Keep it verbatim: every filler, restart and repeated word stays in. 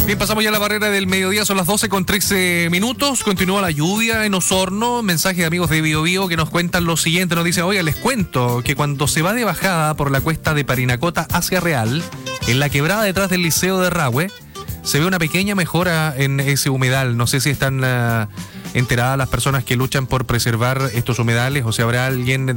Bien, pasamos ya la barrera del mediodía, son las doce con trece minutos. Continúa la lluvia en Osorno. Mensaje de amigos de Bio Bio que nos cuentan lo siguiente. Nos dice, oiga, les cuento que cuando se va de bajada por la cuesta de Parinacota hacia Real, en la quebrada detrás del Liceo de Rahue, se ve una pequeña mejora en ese humedal. No sé si están uh, enteradas las personas que luchan por preservar estos humedales o si habrá alguien